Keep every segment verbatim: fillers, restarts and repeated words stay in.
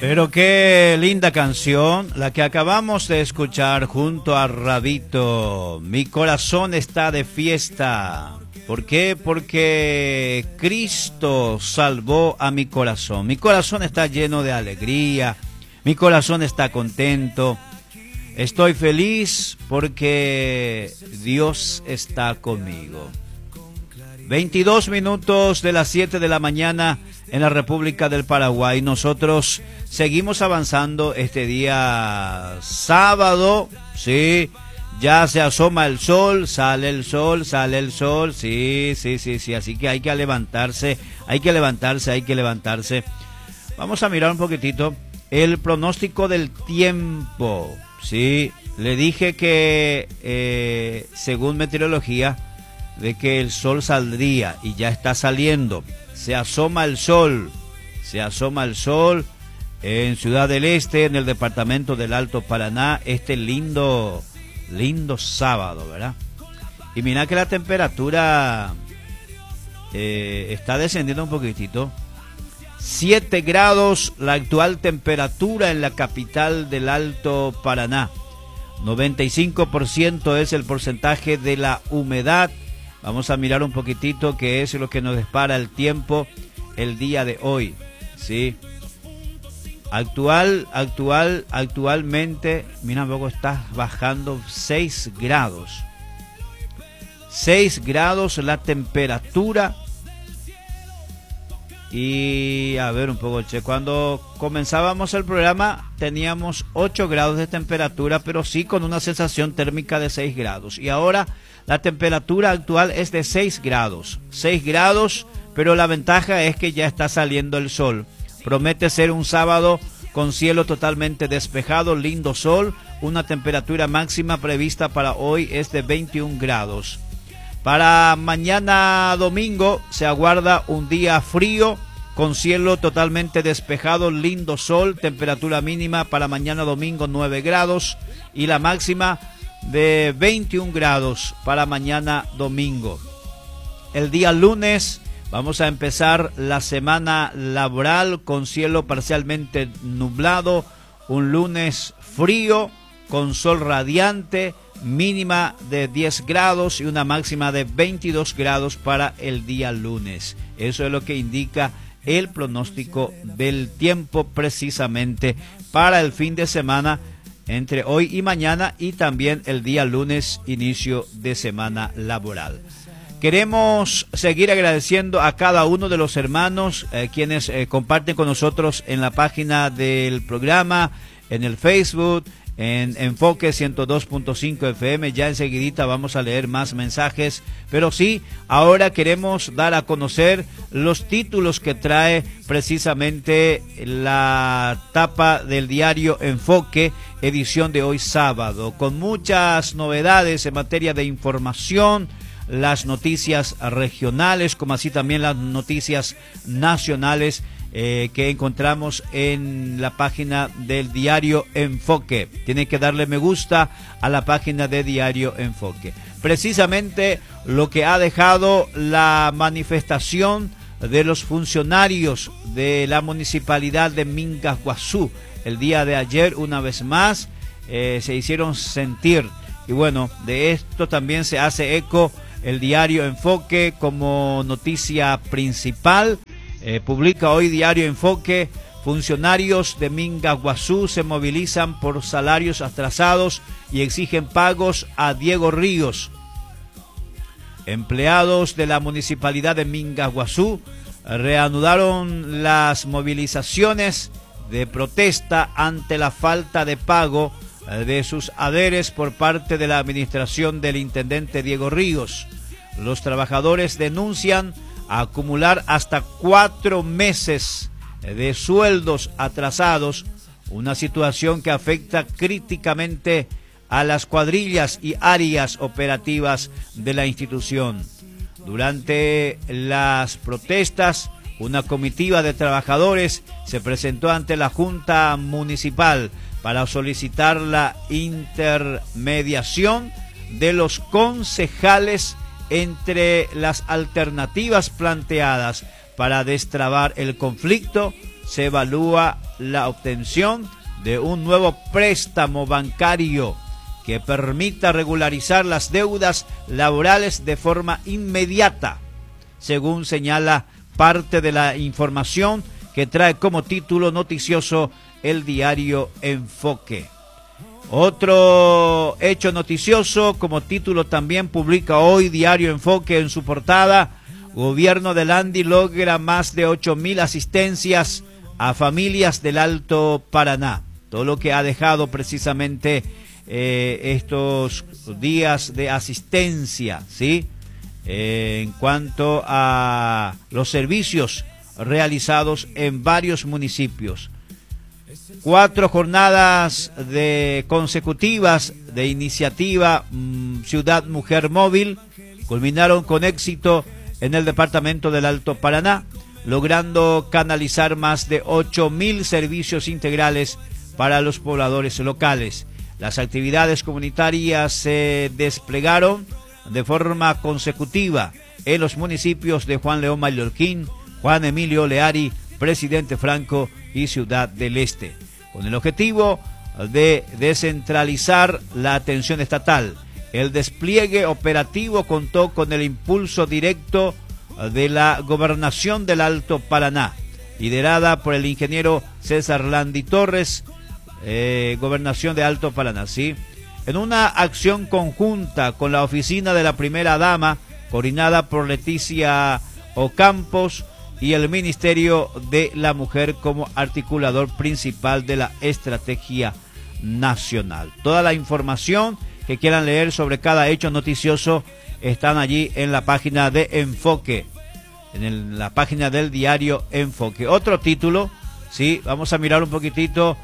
Pero qué linda canción la que acabamos de escuchar junto a Rabito. Mi corazón está de fiesta. ¿Por qué? Porque Cristo salvó a mi corazón. Mi corazón está lleno de alegría. Mi corazón está contento. Estoy feliz porque Dios está conmigo. veintidós minutos de las siete de la mañana en la República del Paraguay. Nosotros seguimos avanzando este día sábado, sí, ya se asoma el sol, sale el sol, sale el sol, sí, sí, sí, sí, así que hay que levantarse, hay que levantarse, hay que levantarse. Vamos a mirar un poquitito el pronóstico del tiempo, sí, le dije que eh, según meteorología, de que el sol saldría y ya está saliendo. Se asoma el sol, se asoma el sol en Ciudad del Este, en el departamento del Alto Paraná, este lindo, lindo sábado, ¿verdad? Y mira que la temperatura eh, está descendiendo un poquitito. siete grados la actual temperatura en la capital del Alto Paraná. noventa y cinco por ciento es el porcentaje de la humedad. Vamos a mirar un poquitito qué es lo que nos depara el tiempo el día de hoy, ¿sí? Actual, actual, actualmente, mira, luego está bajando seis grados. seis grados la temperatura. Y a ver un poco, che, cuando comenzábamos el programa teníamos ocho grados de temperatura, pero sí con una sensación térmica de seis grados. Y ahora la temperatura actual es de seis grados. seis grados, pero la ventaja es que ya está saliendo el sol. Promete ser un sábado con cielo totalmente despejado, lindo sol. Una temperatura máxima prevista para hoy es de veintiún grados. Para mañana domingo se aguarda un día frío con cielo totalmente despejado, lindo sol, temperatura mínima para mañana domingo nueve grados y la máxima de veintiún grados para mañana domingo. El día lunes vamos a empezar la semana laboral con cielo parcialmente nublado, un lunes frío con sol radiante, mínima de diez grados y una máxima de veintidós grados para el día lunes. Eso es lo que indica el pronóstico del tiempo precisamente para el fin de semana entre hoy y mañana y también el día lunes, inicio de semana laboral. Queremos seguir agradeciendo a cada uno de los hermanos eh, quienes eh, comparten con nosotros en la página del programa, en el Facebook, en Enfoque ciento dos punto cinco F M. Ya enseguidita vamos a leer más mensajes, pero sí, ahora queremos dar a conocer los títulos que trae precisamente la tapa del diario Enfoque, edición de hoy sábado, con muchas novedades en materia de información, las noticias regionales, como así también las noticias nacionales Eh, que encontramos en la página del diario Enfoque. Tiene que darle me gusta a la página de diario Enfoque. Precisamente lo que ha dejado la manifestación de los funcionarios de la municipalidad de Mingaguazú el día de ayer, una vez más eh, se hicieron sentir, y bueno, de esto también se hace eco el diario Enfoque como noticia principal. Eh, publica hoy diario Enfoque: funcionarios de Mingaguazú se movilizan por salarios atrasados y exigen pagos a Diego Ríos. Empleados de la municipalidad de Mingaguazú reanudaron las movilizaciones de protesta ante la falta de pago de sus haberes por parte de la administración del intendente Diego Ríos. Los trabajadores denuncian acumular hasta cuatro meses de sueldos atrasados, una situación que afecta críticamente a las cuadrillas y áreas operativas de la institución. Durante las protestas, una comitiva de trabajadores se presentó ante la Junta Municipal para solicitar la intermediación de los concejales entre las alternativas planteadas para destrabar el conflicto se evalúa la obtención de un nuevo préstamo bancario que permita regularizar las deudas laborales de forma inmediata, según señala parte de la información que trae como título noticioso el diario Enfoque. Otro hecho noticioso, como título también publica hoy Diario Enfoque en su portada: Gobierno del Andi logra más de ocho mil asistencias a familias del Alto Paraná. Todo lo que ha dejado precisamente eh, estos días de asistencia, ¿sí? Eh, en cuanto a los servicios realizados en varios municipios. Cuatro jornadas de consecutivas de iniciativa mmm, Ciudad Mujer Móvil culminaron con éxito en el departamento del Alto Paraná, logrando canalizar más de ocho mil servicios integrales para los pobladores locales. Las actividades comunitarias se desplegaron de forma consecutiva en los municipios de Juan León Mallorquín, Juan Emilio Leari, Presidente Franco y Ciudad del Este, con el objetivo de descentralizar la atención estatal. El despliegue operativo contó con el impulso directo de la Gobernación del Alto Paraná, liderada por el ingeniero César Landi Torres, eh, Gobernación de Alto Paraná, ¿sí? En una acción conjunta con la oficina de la Primera Dama, coordinada por Leticia Ocampos, y el Ministerio de la Mujer como articulador principal de la estrategia nacional. Toda la información que quieran leer sobre cada hecho noticioso están allí en la página de Enfoque, en el, la página del diario Enfoque. Otro título, sí, vamos a mirar un poquitito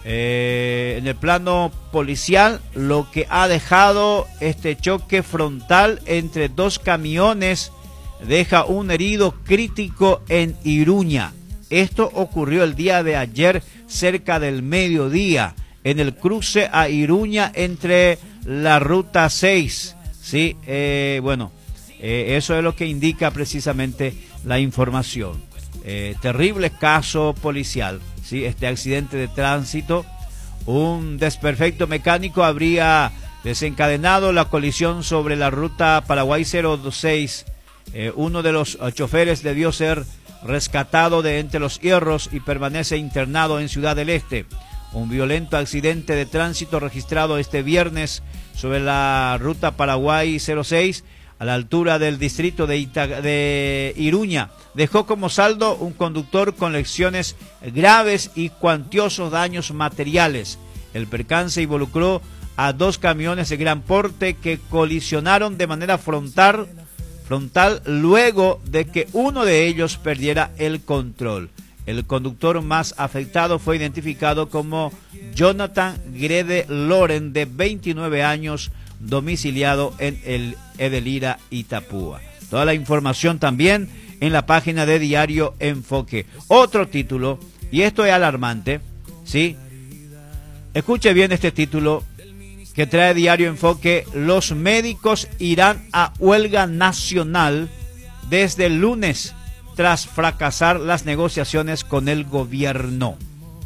eh, en el plano policial lo que ha dejado este choque frontal entre dos camiones. Deja un herido crítico en Iruña. Esto ocurrió el día de ayer cerca del mediodía en el cruce a Iruña entre la ruta seis. Sí, eh, bueno, eh, eso es lo que indica precisamente la información. Eh, terrible caso policial, sí, este accidente de tránsito. Un desperfecto mecánico habría desencadenado la colisión sobre la ruta Paraguay cero seis. Eh, uno de los uh, choferes debió ser rescatado de entre los hierros y permanece internado en Ciudad del Este. Un violento accidente de tránsito registrado este viernes sobre la ruta Paraguay cero seis a la altura del distrito de, Ita de Iruña dejó como saldo un conductor con lesiones graves y cuantiosos daños materiales. El percance involucró a dos camiones de gran porte que colisionaron de manera frontal frontal luego de que uno de ellos perdiera el control. El conductor más afectado fue identificado como Jonathan Grede Loren, de veintinueve años, domiciliado en el Edelira, Itapúa. Toda la información también en la página de Diario Enfoque. Otro título, y esto es alarmante, ¿sí? Escuche bien este título que trae Diario Enfoque: los médicos irán a huelga nacional desde el lunes tras fracasar las negociaciones con el gobierno.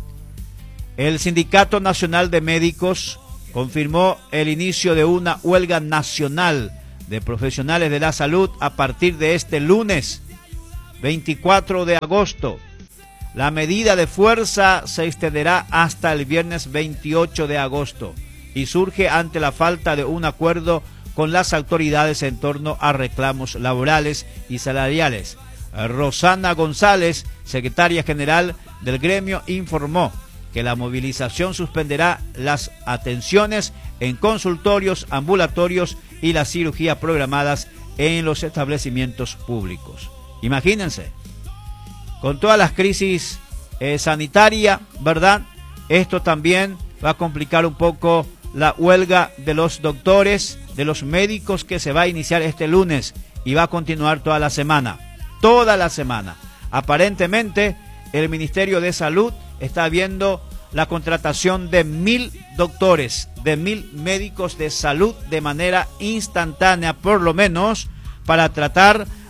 El Sindicato Nacional de Médicos confirmó el inicio de una huelga nacional de profesionales de la salud a partir de este lunes veinticuatro de agosto. La medida de fuerza se extenderá hasta el viernes veintiocho de agosto. Y surge ante la falta de un acuerdo con las autoridades en torno a reclamos laborales y salariales. Rosana González, secretaria general del gremio, informó que la movilización suspenderá las atenciones en consultorios, ambulatorios y las cirugías programadas en los establecimientos públicos. Imagínense, con todas las crisis eh, sanitarias, ¿verdad? Esto también va a complicar un poco la huelga de los doctores, de los médicos, que se va a iniciar este lunes y va a continuar toda la semana, toda la semana. Aparentemente, el Ministerio de Salud está viendo la contratación de mil doctores, de mil médicos de salud de manera instantánea, por lo menos, para tratar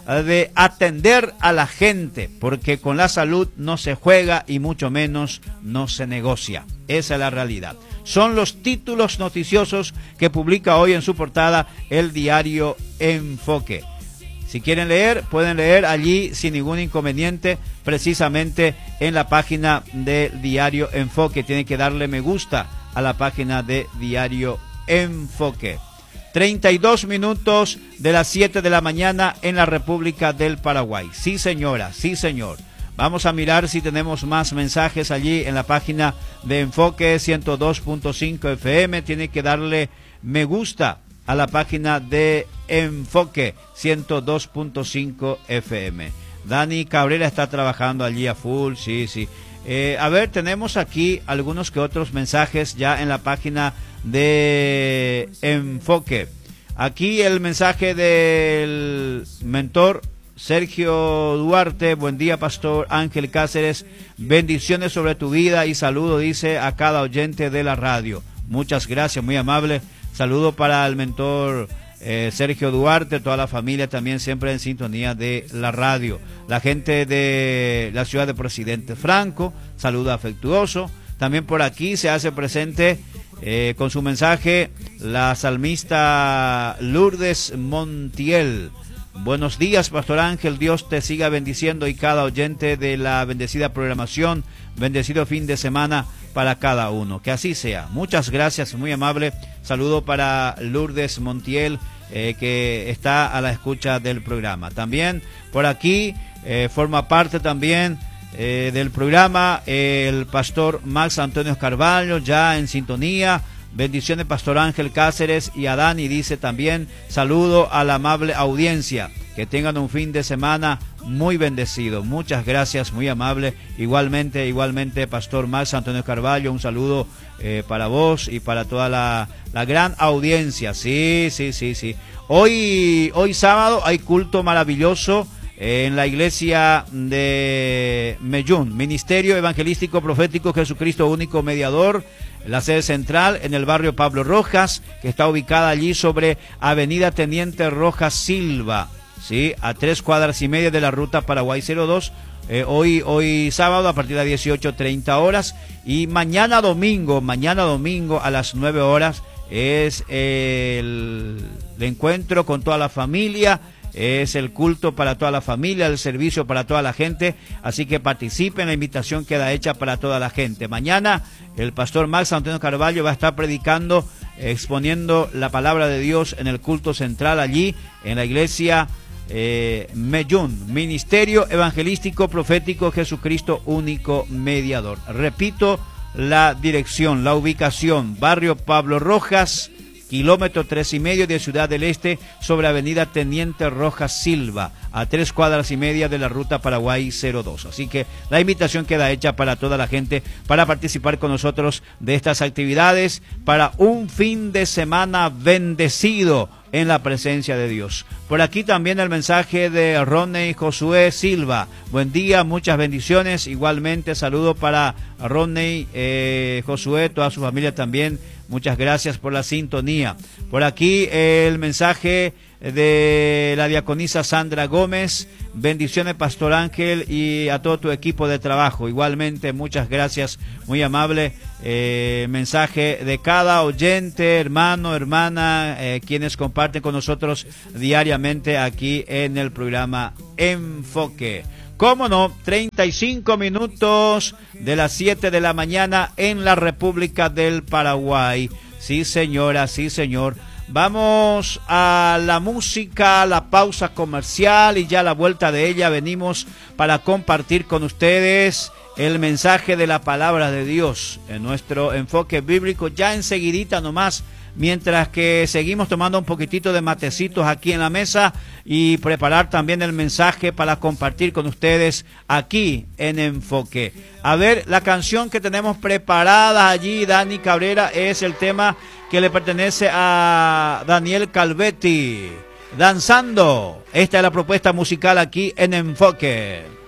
de atender a la gente, porque con la salud no se juega y mucho menos no se negocia. Esa es la realidad. Son los títulos noticiosos que publica hoy en su portada el diario Enfoque. Si quieren leer, pueden leer allí sin ningún inconveniente, precisamente en la página del diario Enfoque. Tienen que darle me gusta a la página de diario Enfoque. treinta y dos minutos de las siete de la mañana en la República del Paraguay. Sí, señora, sí, señor. Vamos a mirar si tenemos más mensajes allí en la página de Enfoque ciento dos punto cinco F M. Tiene que darle me gusta a la página de Enfoque ciento dos punto cinco F M. Dani Cabrera está trabajando allí a full, sí, sí. Eh, a ver, tenemos aquí algunos que otros mensajes ya en la página de Enfoque. Aquí el mensaje del mentor Sergio Duarte: buen día, Pastor Ángel Cáceres, bendiciones sobre tu vida y saludo, dice, a cada oyente de la radio. Muchas gracias, muy amable. Saludo para el mentor eh, Sergio Duarte, toda la familia también siempre en sintonía de la radio. La gente de la ciudad de Presidente Franco, saludo afectuoso. También por aquí se hace presente eh, con su mensaje la salmista Lourdes Montiel. Buenos días, Pastor Ángel, Dios te siga bendiciendo y cada oyente de la bendecida programación, bendecido fin de semana para cada uno. Que así sea. Muchas gracias, muy amable. Saludo para Lourdes Montiel, eh, que está a la escucha del programa. También por aquí eh, forma parte también eh, del programa eh, el Pastor Max Antonio Carvalho, ya en sintonía. Bendiciones, Pastor Ángel Cáceres y a Dani, dice también, saludo a la amable audiencia, que tengan un fin de semana muy bendecido. Muchas gracias, muy amable. Igualmente, igualmente, Pastor Max Antonio Carvalho, un saludo eh, para vos y para toda la, la gran audiencia. Sí, sí, sí, sí. Hoy, hoy sábado hay culto maravilloso en la iglesia de Mellún, Ministerio Evangelístico Profético Jesucristo Único Mediador, la sede central en el barrio Pablo Rojas, que está ubicada allí sobre Avenida Teniente Rojas Silva, sí, a tres cuadras y media de la ruta Paraguay cero dos. Eh, hoy, hoy sábado a partir de las dieciocho treinta horas, y mañana domingo, mañana domingo a las nueve horas es el, el encuentro con toda la familia. Es el culto para toda la familia, el servicio para toda la gente, así que participen, la invitación queda hecha para toda la gente. Mañana el Pastor Max Antonio Carvalho va a estar predicando, exponiendo la palabra de Dios en el culto central allí, en la iglesia eh, Mellún, Ministerio Evangelístico Profético Jesucristo Único Mediador. Repito la dirección, la ubicación, barrio Pablo Rojas, kilómetro tres y medio de Ciudad del Este, sobre Avenida Teniente Rojas Silva, a tres cuadras y media de la ruta Paraguay cero dos. Así que la invitación queda hecha para toda la gente para participar con nosotros de estas actividades para un fin de semana bendecido en la presencia de Dios. Por aquí también el mensaje de Ronnie Josué Silva. Buen día, muchas bendiciones. Igualmente saludo para Ronnie eh, Josué, toda su familia también. Muchas gracias por la sintonía. Por aquí eh, el mensaje de la diaconisa Sandra Gómez. Bendiciones, Pastor Ángel, y a todo tu equipo de trabajo. Igualmente, muchas gracias, muy amable. Eh, mensaje de cada oyente, hermano, hermana, eh, quienes comparten con nosotros diariamente aquí en el programa Enfoque. Cómo no, treinta y cinco minutos de las siete de la mañana en la República del Paraguay. Sí, señora, sí, señor. Vamos a la música, la pausa comercial, y ya a la vuelta de ella venimos para compartir con ustedes el mensaje de la palabra de Dios en nuestro enfoque bíblico, ya enseguidita nomás, mientras que seguimos tomando un poquitito de matecitos aquí en la mesa y preparar también el mensaje para compartir con ustedes aquí en Enfoque. A ver, la canción que tenemos preparada allí, Dani Cabrera, es el tema que le pertenece a Daniel Calvetti, Danzando. Esta es la propuesta musical aquí en Enfoque.